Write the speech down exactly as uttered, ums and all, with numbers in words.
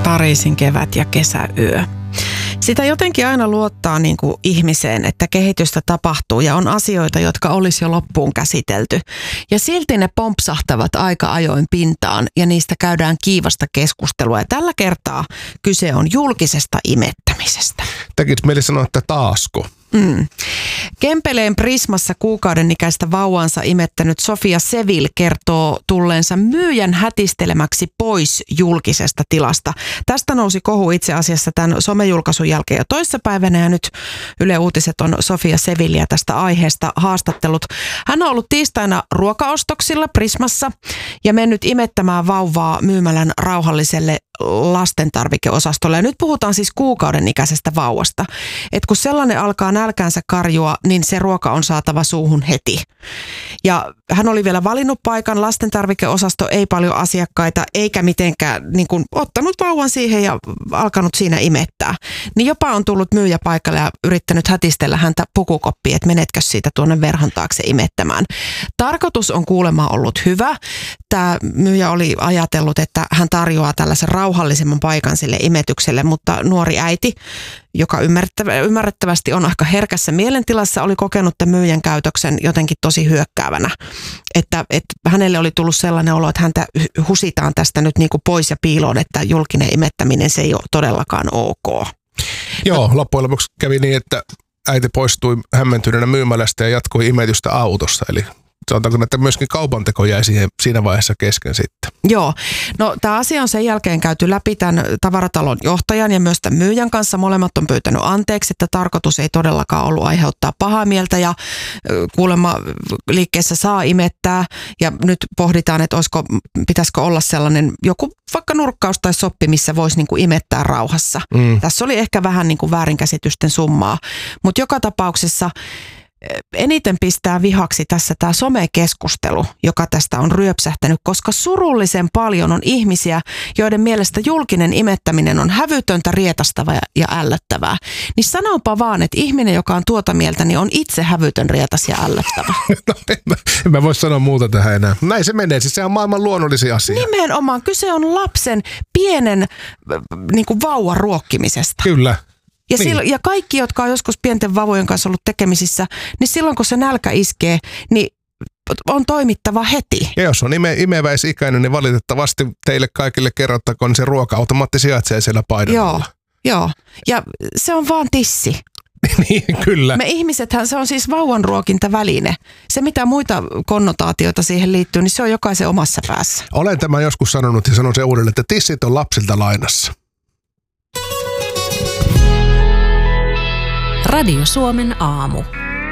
Pariisin kevät ja kesäyö. Sitä jotenkin aina luottaa niin kuin ihmiseen, että kehitystä tapahtuu ja on asioita, jotka olisi jo loppuun käsitelty. Ja silti ne pompsahtavat aika ajoin pintaan ja niistä käydään kiivasta keskustelua. Ja tällä kertaa kyse on julkisesta imettämisestä. Tekit mieli sanoa, että taasko? Mm. Kempeleen Prismassa kuukauden ikäistä vauvaansa imettänyt Sofia Seville kertoo tulleensa myyjän hätistelemäksi pois julkisesta tilasta. Tästä nousi kohu itse asiassa tämän somejulkaisun jälkeen jo toissapäivänä ja nyt Yle Uutiset on Sofia Sevilleä tästä aiheesta haastattelut. Hän on ollut tiistaina ruokaostoksilla Prismassa ja mennyt imettämään vauvaa myymälän rauhalliselle lastentarvikeosastolle. Ja nyt puhutaan siis kuukauden ikäisestä vauvasta. Et kun sellainen alkaa nälkänsä karjua, niin se ruoka on saatava suuhun heti. Ja hän oli vielä valinnut paikan, lastentarvikeosasto, ei paljon asiakkaita, eikä mitenkään niin kuin, ottanut vauvan siihen ja alkanut siinä imettää. Niin jopa on tullut myyjä paikalle ja yrittänyt hätistellä häntä pukukoppiin, että menetkö siitä tuonne verhon taakse imettämään. Tarkoitus on kuulemma ollut hyvä. Tämä myyjä oli ajatellut, että hän tarjoaa tällaisen rauhallisemman paikan sille imetykselle, mutta nuori äiti, joka ymmärrettävästi on aika herkässä mielentilassa, oli kokenut tämän myyjän käytöksen jotenkin tosi hyökkäävänä. Että, että hänelle oli tullut sellainen olo, että häntä husitaan tästä nyt niin kuin pois ja piiloon, että julkinen imettäminen se ei ole todellakaan ok. Joo, loppujen lopuksi kävi niin, että äiti poistui hämmentyneenä myymälästä ja jatkoi imetystä autossa, eli sanotaanko, että myöskin kaupanteko jäi siihen, siinä vaiheessa kesken sitten. Joo. No tämä asia on sen jälkeen käyty läpi tämän tavaratalon johtajan ja myös tämän myyjän kanssa. Molemmat on pyytänyt anteeksi, että tarkoitus ei todellakaan ollut aiheuttaa pahaa mieltä ja kuulemma liikkeessä saa imettää. Ja nyt pohditaan, että olisiko, pitäisikö olla sellainen joku vaikka nurkkaus tai soppi, missä voisi niin kuin imettää rauhassa. Mm. Tässä oli ehkä vähän niin kuin väärinkäsitysten summaa, mutta joka tapauksessa eniten pistää vihaksi tässä tämä somekeskustelu, joka tästä on ryöpsähtänyt, koska surullisen paljon on ihmisiä, joiden mielestä julkinen imettäminen on hävytöntä, rietastavaa ja ällöttävää. Niin sanonpa vaan, että ihminen, joka on tuota mieltä, niin on itse hävytön, rietas ja ällöttävä. No, en, mä, en mä voi sanoa muuta tähän enää. Näin se menee, siis se on maailman luonnollisia asia. Nimenomaan, kyse on lapsen pienen niin kuin vauvan ruokkimisesta. Kyllä. Ja, niin. silloin, ja kaikki, jotka on joskus pienten vauvojen kanssa ollut tekemisissä, niin silloin kun se nälkä iskee, niin on toimittava heti. Ja jos on ime, imeväisikäinen, niin valitettavasti teille kaikille kerrottakoon, niin se ruoka-automaatti sijaitsee siellä painalla. Joo, joo. Ja se on vaan tissi. Niin, kyllä. Me ihmisethän, se on siis vauvan ruokintaväline. Se, mitä muita konnotaatioita siihen liittyy, niin se on jokaisen omassa päässä. Olen tämän joskus sanonut ja sanon sen uudelleen, että tissit on lapsilta lainassa. Radio Suomen aamu.